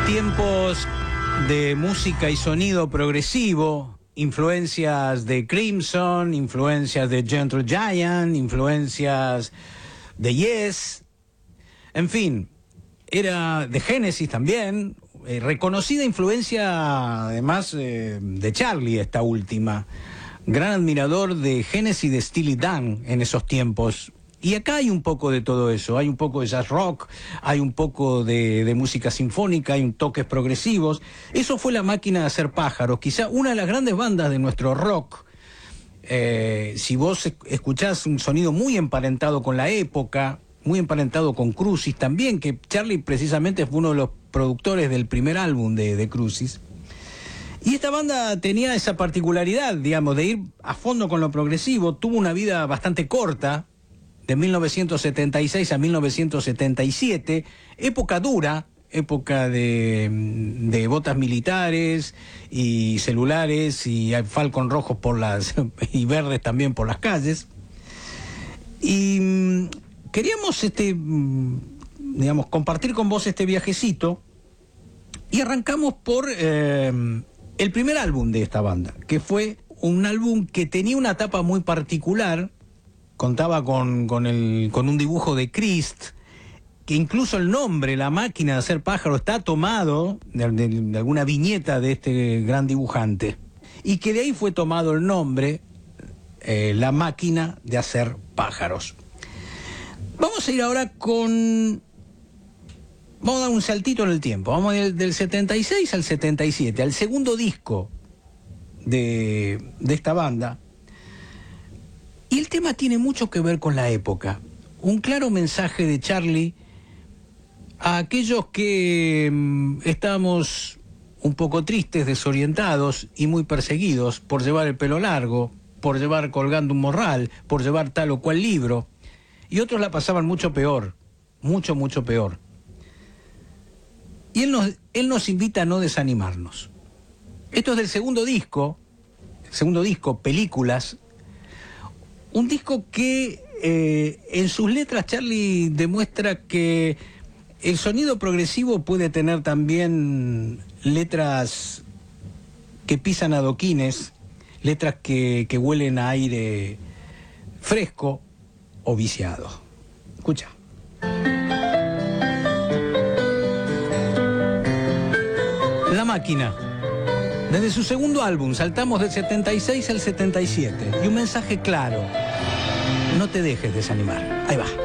Tiempos de música y sonido progresivo, influencias de Crimson, influencias de Gentle Giant, influencias de Yes, en fin, era de Genesis también, reconocida influencia además de Charlie, esta última, gran admirador de Genesis, de Steely Dan en esos tiempos. Y acá hay un poco de todo eso, hay un poco de jazz rock, hay un poco de música sinfónica, hay un toques progresivos. Eso fue La Máquina de Hacer Pájaros, quizá una de las grandes bandas de nuestro rock. Si vos escuchás un sonido muy emparentado con la época, muy emparentado con Crucis también, que Charlie precisamente fue uno de los productores del primer álbum de Crucis. Y esta banda tenía esa particularidad, digamos, de ir a fondo con lo progresivo, tuvo una vida bastante corta, de 1976 a 1977, época dura, época de botas militares y celulares y falcon rojos por las y verdes también por las calles. Y queríamos digamos, compartir con vos este viajecito y arrancamos por el primer álbum de esta banda, que fue un álbum que tenía una tapa muy particular. Contaba con un dibujo de Christ, que incluso el nombre, La Máquina de Hacer Pájaros, está tomado de alguna viñeta de este gran dibujante. Y que de ahí fue tomado el nombre, La Máquina de Hacer Pájaros. Vamos a ir ahora vamos a dar un saltito en el tiempo. Vamos del 76 al 77, al segundo disco de esta banda. Y el tema tiene mucho que ver con la época. Un claro mensaje de Charlie a aquellos que estábamos un poco tristes, desorientados y muy perseguidos por llevar el pelo largo, por llevar colgando un morral, por llevar tal o cual libro. Y otros la pasaban mucho peor, mucho, mucho peor. Y él nos invita a no desanimarnos. Esto es del segundo disco, Películas. Un disco que en sus letras Charlie demuestra que el sonido progresivo puede tener también letras que pisan adoquines, letras que huelen a aire fresco o viciado. Escucha. La Máquina. Desde su segundo álbum saltamos del 76 al 77 y un mensaje claro: no te dejes desanimar. Ahí va.